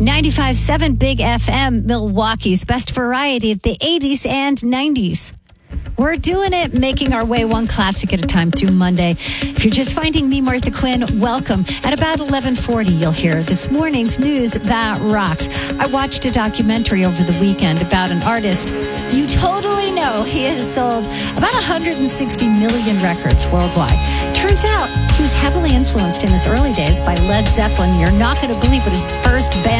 95.7 Big FM, Milwaukee's best variety of the 80s and 90s. We're doing it, making our way one classic at a time through Monday. If you're just finding me, Martha Quinn, welcome. At about 11:40, you'll hear this morning's news that rocks. I watched a documentary over the weekend about an artist you totally know. He has sold about 160 million records worldwide. Turns out he was heavily influenced in his early days by Led Zeppelin. You're not going to believe what his first band